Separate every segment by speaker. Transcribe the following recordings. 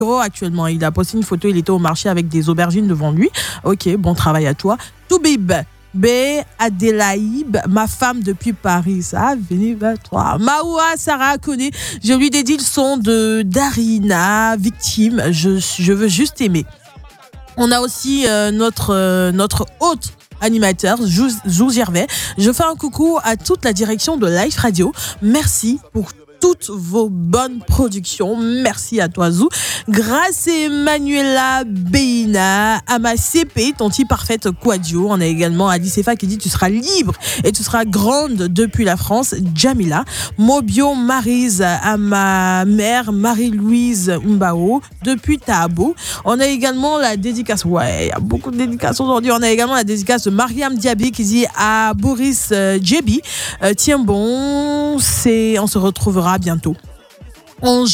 Speaker 1: actuellement. Il a posté une photo, il était au marché avec des aubergines devant lui. Ok, bon travail à toi. Toubib. B. Adélaïbe, ma femme depuis Paris. Ça, venez vers toi. Maoua, Sarah connaît. Je lui dédie le son de Darina, victime. Je veux juste aimer. On a aussi notre hôte animateur, Jou Gervais. Je fais un coucou à toute la direction de Life Radio. Merci pour toutes vos bonnes productions. Merci à toi, Zou. Grâce à Manuela Beina, Ama CP, Tonti Parfaite Quadio. On a également Alicefa qui dit tu seras libre et tu seras grande depuis la France. Jamila. Mobio Maryse, à ma mère Marie-Louise Mbao depuis Tabo. On a également la dédicace. Ouais, il y a beaucoup de dédicaces aujourd'hui. On a également la dédicace de Mariam Diaby qui dit à Boris Djebi. Tiens bon, on se retrouvera bientôt. Ange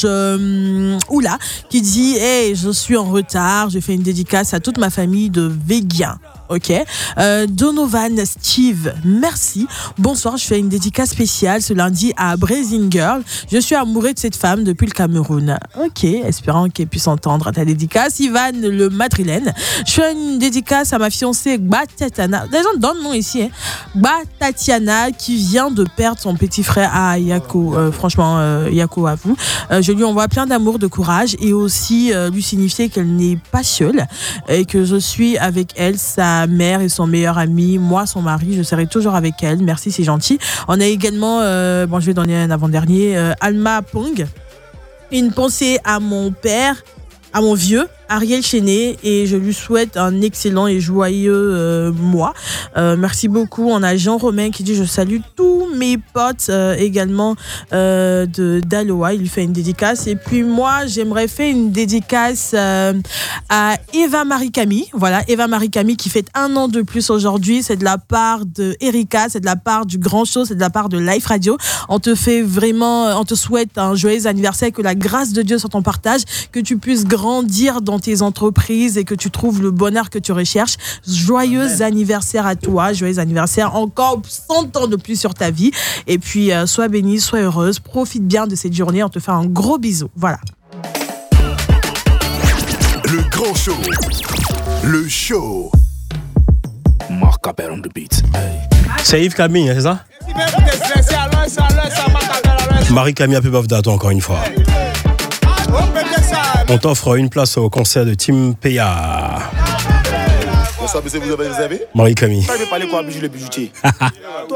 Speaker 1: Oula qui dit hey, je suis en retard, j'ai fait une dédicace à toute ma famille de Véguien. Ok. Donovan Steve, merci. Bonsoir, je fais une dédicace spéciale ce lundi à Brazing Girl. Je suis amoureux de cette femme depuis le Cameroun. Ok, espérant qu'elle puisse entendre ta dédicace. Ivan le Madrilène. Je fais une dédicace à ma fiancée Tatiana. Des gens donnent le nom ici. Tatiana qui vient de perdre son petit frère à Yako. Franchement, Yako à vous. Je lui envoie plein d'amour, de courage et aussi lui signifier qu'elle n'est pas seule et que je suis avec elle, sa mère et son meilleur ami, moi son mari, je serai toujours avec elle. Merci, c'est gentil. On a également, je vais donner un avant-dernier, Alma Pong. Une pensée à mon père, à mon vieux, Ariel Chenet, et je lui souhaite un excellent et joyeux mois. Merci beaucoup. On a Jean Romain qui dit je salue tous mes potes également d'Aloha. Il lui fait une dédicace. Et puis moi, j'aimerais faire une dédicace à Eva Marie Camille. Voilà, Eva Marie Camille qui fête 1 an de plus aujourd'hui. C'est de la part de Erika, c'est de la part du Grand Show, c'est de la part de Life Radio. On te souhaite un joyeux anniversaire, que la grâce de Dieu soit ton partage, que tu puisses grandir dans tes entreprises et que tu trouves le bonheur que tu recherches. Joyeux anniversaire à toi, joyeux anniversaire, encore 100 ans de plus sur ta vie. Et puis, sois bénie, sois heureuse, profite bien de cette journée. On te fait un gros bisou. Voilà.
Speaker 2: Le Grand Show. Le show.
Speaker 3: Marc Appel on the beat.
Speaker 4: C'est Yves Camille, c'est ça? Marie-Camille, happy birthday à toi encore une fois. On t'offre une place au concert de Tim Peya.
Speaker 5: Bonsoir, monsieur, vous avez
Speaker 4: Marie-Camille.
Speaker 5: Je vais parler quoi, le bijoutier.